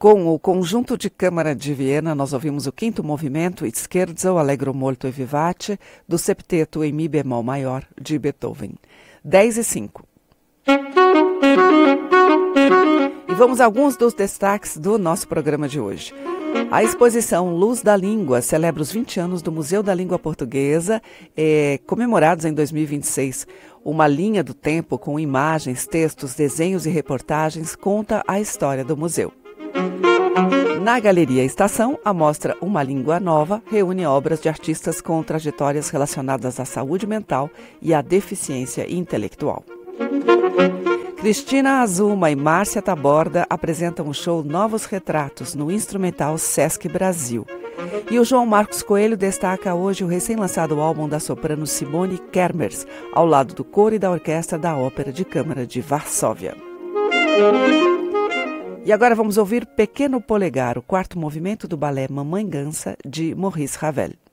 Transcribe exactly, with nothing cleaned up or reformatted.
Com o conjunto de Câmara de Viena, nós ouvimos o quinto movimento, Scherzo Allegro molto e vivace, do septeto em Mi bemol maior, de Beethoven. dez e cinco. E vamos a alguns dos destaques do nosso programa de hoje. A exposição Luz da Língua celebra os vinte anos do Museu da Língua Portuguesa, eh, comemorados em dois mil e vinte e seis. Uma linha do tempo com imagens, textos, desenhos e reportagens conta a história do museu. Na Galeria Estação, a mostra Uma Língua Nova reúne obras de artistas com trajetórias relacionadas à saúde mental e à deficiência intelectual. Cristina Azuma e Márcia Taborda apresentam o show Novos Retratos no Instrumental Sesc Brasil. E o João Marcos Coelho destaca hoje o recém-lançado álbum da soprano Simone Kermers, ao lado do coro e da orquestra da Ópera de Câmara de Varsóvia. E agora vamos ouvir Pequeno Polegar, o quarto movimento do balé Mamãe Gansa, de Maurice Ravel.